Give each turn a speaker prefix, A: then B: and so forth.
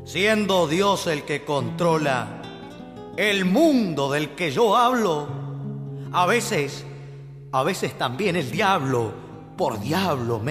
A: Siendo Dios el que controla el mundo del que yo hablo, a veces también el diablo, por diablo